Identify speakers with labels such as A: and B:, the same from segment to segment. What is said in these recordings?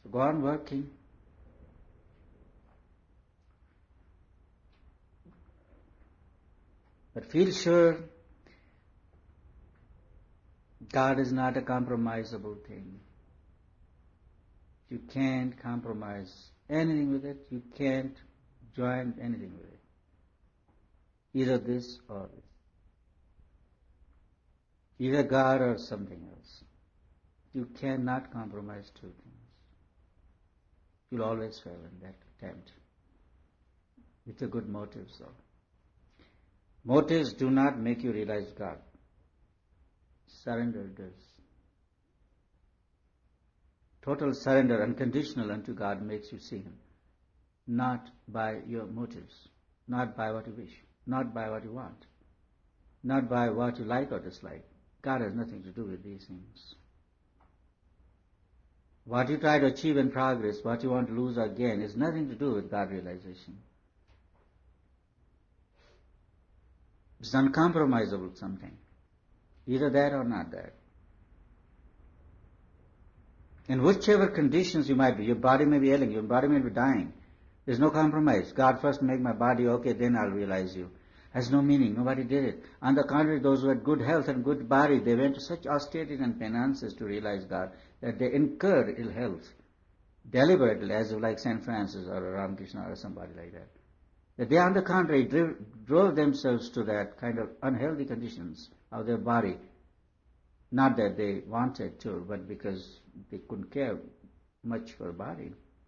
A: So go on working. But feel sure God is not a compromisable thing. You can't compromise anything with it. You can't join anything with it. Either this or this. Either God or something else. You cannot compromise two things. You'll always fail in that attempt. With a good motive, so. Motives do not make you realize God. Surrender does. Total surrender, unconditional unto God, makes you see Him. Not by your motives, not by what you wish, not by what you want, not by what you like or dislike. God has nothing to do with these things. What you try to achieve in progress, what you want to lose or gain, is nothing to do with God realization. It's uncompromisable something. Either that or not that. In whichever conditions you might be, your body may be ailing, your body may be dying. There's no compromise. God first make my body okay, then I'll realize you. Has no meaning. Nobody did it. On the contrary, those who had good health and good body, they went to such austerities and penances to realize God that they incurred ill health deliberately, as if like St. Francis or Ramakrishna or somebody like that. That they, on the contrary, drove themselves to that kind of unhealthy conditions of their body. Not that they wanted to, but because they couldn't care much for body.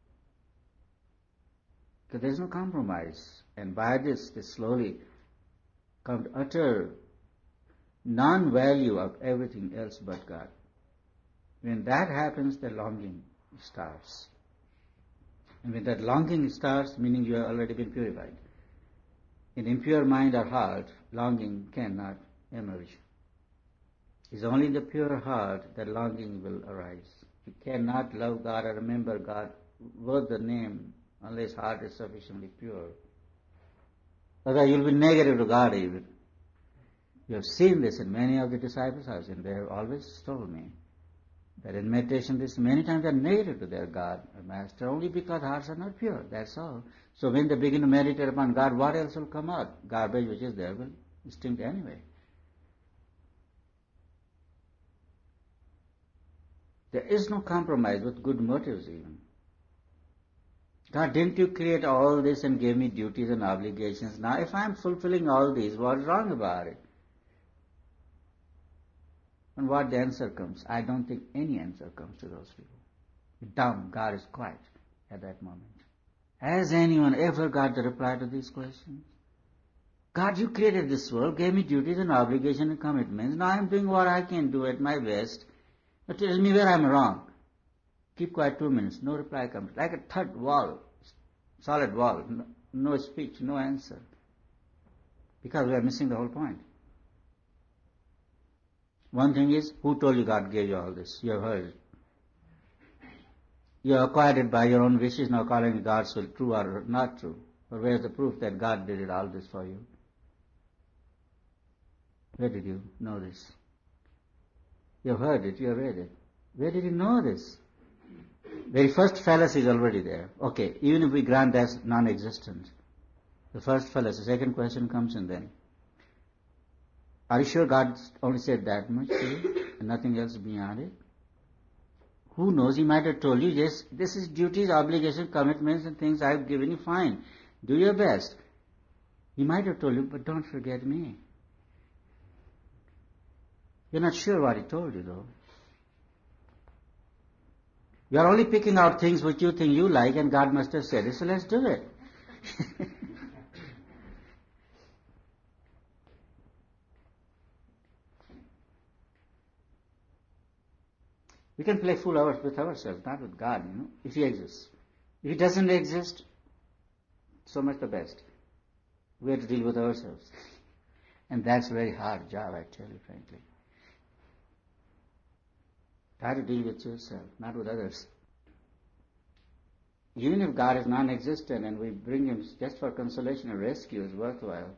A: Because there's no compromise. And by this, they slowly come to utter non-value of everything else but God. When that happens, the longing starts. And when that longing starts, meaning you have already been purified. In impure mind or heart, longing cannot emerge. It's only in the pure heart that longing will arise. You cannot love God or remember God worth the name unless heart is sufficiently pure. Otherwise you'll be negative to God even. You have seen this in many of the disciples' houses, and they have always told me that in meditation this many times they are negative to their God or Master only because hearts are not pure, that's all. So when they begin to meditate upon God, what else will come out? Garbage which is there will stink anyway. There is no compromise with good motives even. God, didn't you create all this and give me duties and obligations? Now if I am fulfilling all these, what is wrong about it? And what the answer comes? I don't think any answer comes to those people. Dumb, God is quiet at that moment. Has anyone ever got the reply to these questions? God, you created this world, gave me duties and obligations and commitments. Now I am doing what I can do at my best. Now tell me where I am wrong. Keep quiet 2 minutes. No reply comes. Like a third wall, solid wall. No speech, no answer. Because we are missing the whole point. One thing is, who told you God gave you all this? You have heard it. You have acquired it by your own wishes, now calling it God's will, true or not true. But where is the proof that God did it all this for you? Where did you know this? You have heard it, you have read it. Where did you know this? Very first fallacy is already there. Okay, even if we grant that's non-existent, the first fallacy, second question comes in then. Are you sure God only said that much to you and nothing else beyond it? Who knows? He might have told you, yes, this is duties, obligations, commitments and things I have given you, fine. Do your best. He might have told you, but don't forget me. You're not sure what he told you though. You are only picking out things which you think you like and God must have said it, so let's do it. We can play fool with ourselves, not with God, if He exists. If He doesn't exist, so much the best. We have to deal with ourselves. And that's a very hard job, I tell you frankly. Try to deal with yourself, not with others. Even if God is non-existent and we bring Him just for consolation and rescue is worthwhile.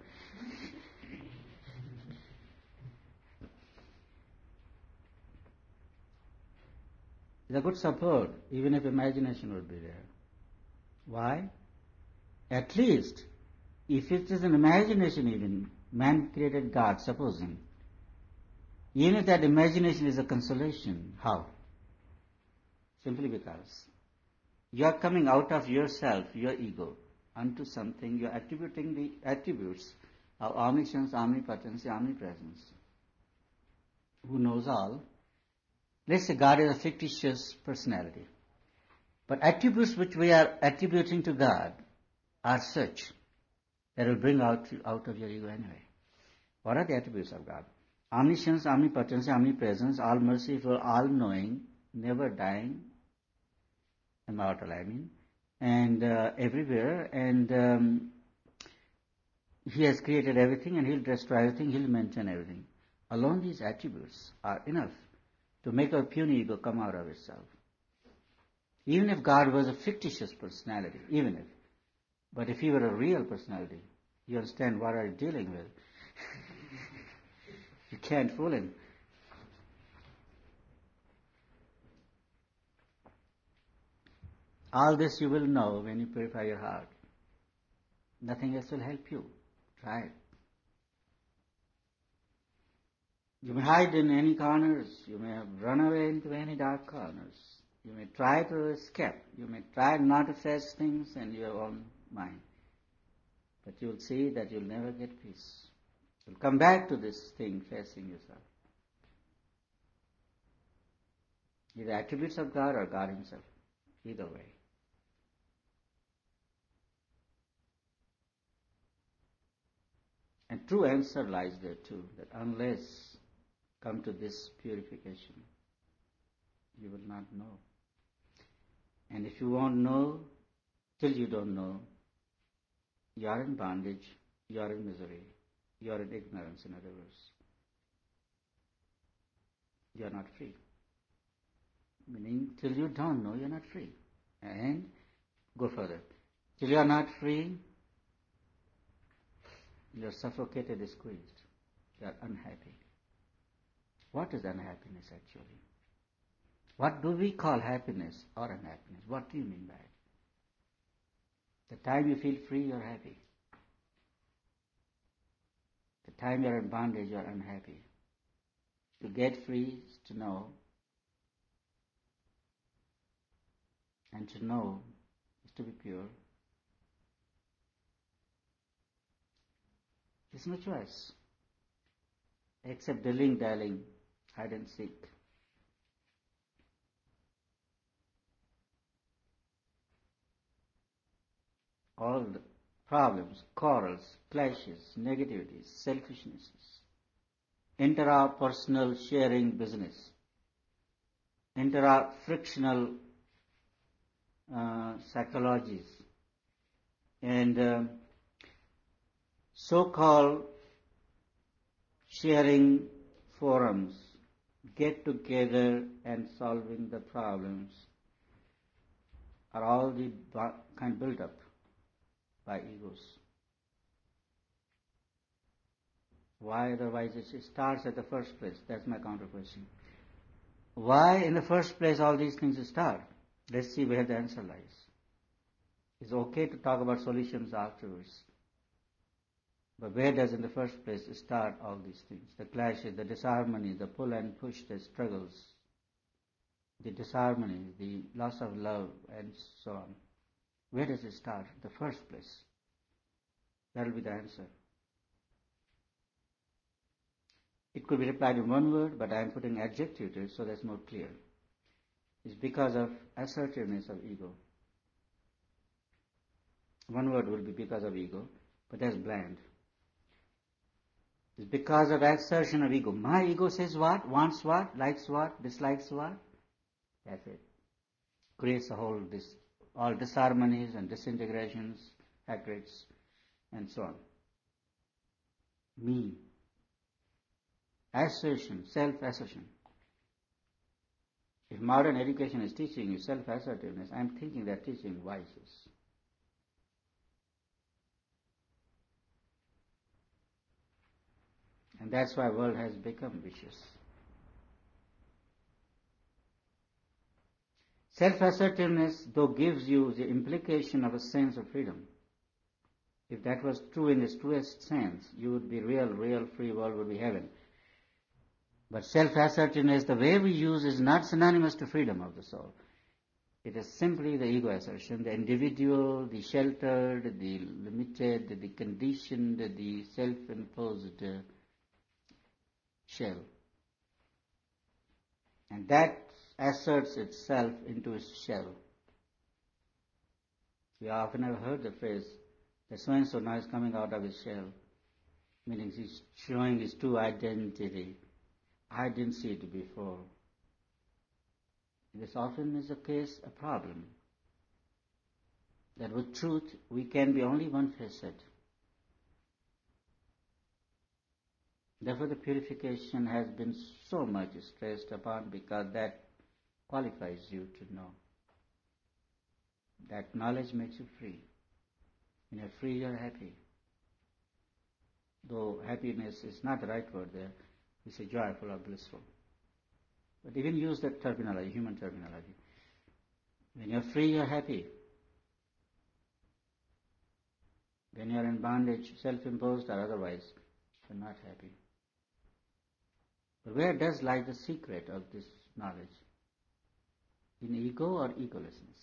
A: is a good support, even if imagination would be there. Why? At least, if it is an imagination even, man created God, supposing, even if that imagination is a consolation, how? Simply because you are coming out of yourself, your ego, unto something, you are attributing the attributes of omniscience, omnipotence, omnipresence. Who knows all? Let's say God is a fictitious personality. But attributes which we are attributing to God are such that will bring out of your ego anyway. What are the attributes of God? Omniscience, omnipotence, omnipresence, all merciful, all knowing, never dying, immortal I mean, and everywhere, and He has created everything and He'll destroy everything, He'll maintain everything. Alone these attributes are enough to make our puny ego come out of itself. Even if God was a fictitious personality, even if, but if He were a real personality, you understand what are you dealing with. You can't fool Him. All this you will know when you purify your heart. Nothing else will help you. Try it. You may hide in any corners. You may have run away into any dark corners. You may try to escape. You may try not to face things in your own mind. But you will see that you'll never get peace. You'll come back to this thing facing yourself. Either attributes of God or God Himself. Either way. And true answer lies there too, that unless come to this purification, you will not know. And if you won't know, till you don't know, you are in bondage, you are in misery, you are in ignorance, in other words. You are not free. Meaning, till you don't know, you are not free. And go further. Till you are not free, you are suffocated, squeezed. You are unhappy. What is unhappiness actually? What do we call happiness or unhappiness? What do you mean by it? The time you feel free, you are happy. The time you are in bondage, you are unhappy. To get free is to know, and to know is to be pure. There's no choice except dilly-dallying, hide and seek. All the problems, quarrels, clashes, negativities, selfishnesses, interpersonal sharing business, frictional psychologies, and so-called sharing forums, get together and solving the problems, are all the kind built up by egos. Why otherwise it starts at the first place? That's my counter question. Why in the first place all these things start? Let's see where the answer lies. It's okay to talk about solutions afterwards. But where does in the first place start all these things? The clashes, the disharmony, the pull and push, the struggles, the disharmony, the loss of love, and so on. Where does it start? The first place. That will be the answer. It could be replied in one word, but I am putting adjective to it so that's more clear. It's because of assertiveness of ego. One word will be because of ego, but that's bland. It's because of assertion of ego. My ego says what, wants what, likes what, dislikes what. That's it. Creates all disharmonies and disintegrations, hatreds, and so on. Me. Assertion, self-assertion. If modern education is teaching you self-assertiveness, I'm thinking they're teaching vices. And that's why the world has become vicious. Self-assertiveness, though, gives you the implication of a sense of freedom. If that was true in its truest sense, you would be real free world would be heaven. But self-assertiveness, the way we use, is not synonymous to freedom of the soul. It is simply the ego assertion, the individual, the sheltered, the limited, the conditioned, the self-imposed shell. And that asserts itself into its shell. We often have heard the phrase that so-and-so now is coming out of his shell, meaning he's showing his true identity. I didn't see it before. This often is a case, a problem, that with truth we can be only one facet. Therefore the purification has been so much stressed upon, because that qualifies you to know. That knowledge makes you free. When you're free, you're happy. Though happiness is not the right word there, we say joyful or blissful. But even use that terminology, human terminology. When you're free, you're happy. When you're in bondage, self-imposed or otherwise, you're not happy. But where does lie the secret of this knowledge? In ego or egolessness?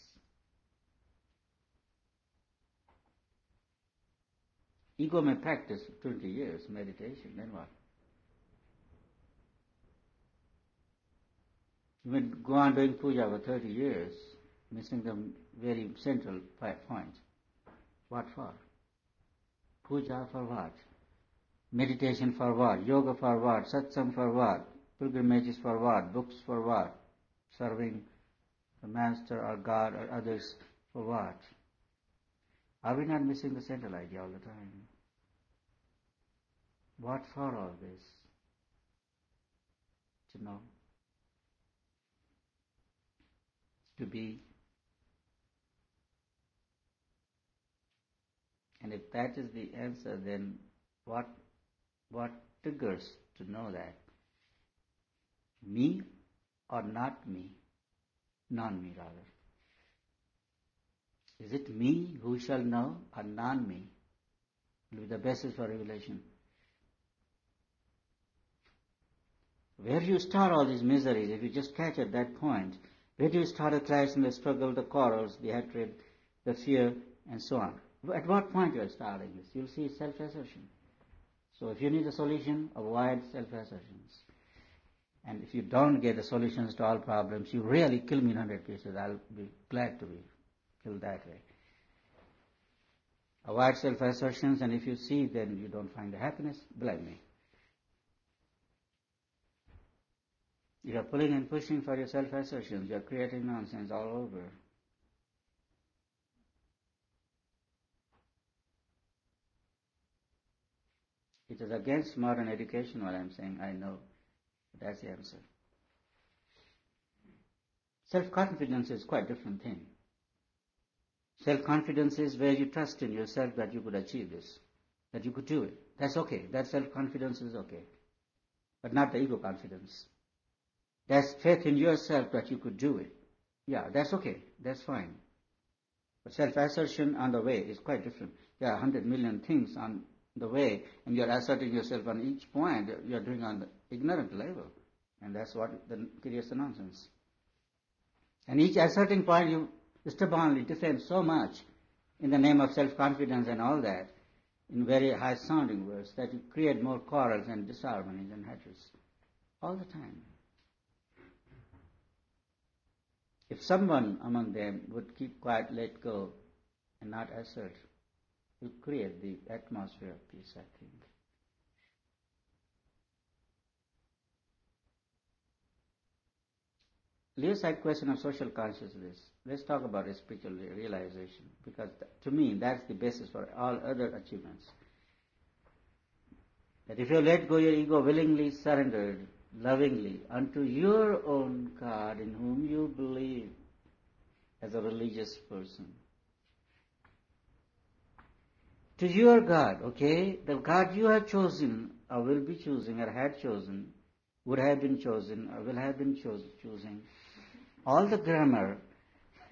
A: Ego may practice 20 years meditation, then what? You may go on doing puja for 30 years, missing the very central point. What for? Puja for what? Meditation for what? Yoga for what? Satsang for what? Pilgrimages for what? Books for what? Serving the master or God or others for what? Are we not missing the central idea all the time? What for all this? To know. To be. And if that is the answer, then what triggers to know that? Me or not me? Non-me rather. Is it me who shall know or non-me? Will be the basis for revelation. Where do you start all these miseries? If you just catch at that point, where do you start the clash and the struggle, the quarrels, the hatred, the fear, and so on? At what point you are starting this? You'll see self-assertion. So if you need a solution, avoid self-assertions. And if you don't get the solutions to all problems, you really kill me in 100 pieces. I'll be glad to be killed that way. Avoid self-assertions, and if you see then you don't find the happiness, blame me. You are pulling and pushing for your self-assertions. You are creating nonsense all over. It is against modern education what I'm saying, I know. That's the answer. Self-confidence is quite a different thing. Self-confidence is where you trust in yourself that you could achieve this, that you could do it. That's okay. That self-confidence is okay. But not the ego confidence. That's faith in yourself that you could do it. Yeah, that's okay. That's fine. But self-assertion on the way is quite different. There are 100 million things on the way, and you're asserting yourself on each point. You're doing on the ignorant level. And that's what creates the nonsense. And each asserting point you stubbornly defend so much in the name of self-confidence and all that, in very high-sounding words, that you create more quarrels and disharmonies and hatreds all the time. If someone among them would keep quiet, let go, and not assert, it will create the atmosphere of peace, I think. Leave aside question of social consciousness. Let's talk about spiritual realization, because to me that's the basis for all other achievements. That if you let go your ego, willingly surrendered, lovingly, unto your own God in whom you believe as a religious person. To your God, okay? The God you have chosen, or will be choosing, or had chosen, would have been chosen, or will have been choosing. All the grammar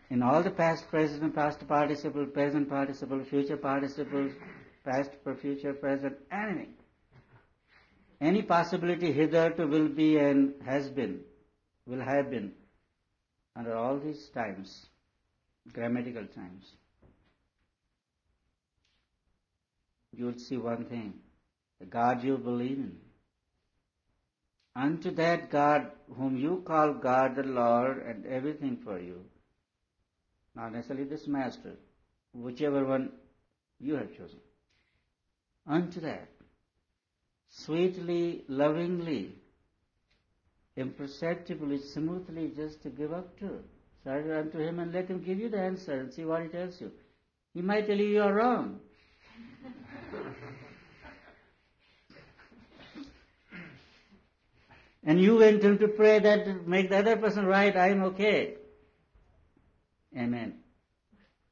A: in all the past, present, past participle, present participle, future participles, past, future, present, anything. Any possibility hitherto will be and has been, will have been, under all these times, grammatical times. You will see one thing, the God you believe in. Unto that God whom you call God the Lord and everything for you, not necessarily this master, whichever one you have chosen. Unto that, sweetly, lovingly, imperceptibly, smoothly, just to give up to. Surrender unto Him and let Him give you the answer and see what He tells you. He might tell you are wrong. And you went Him to pray that make the other person right, I am okay. Amen.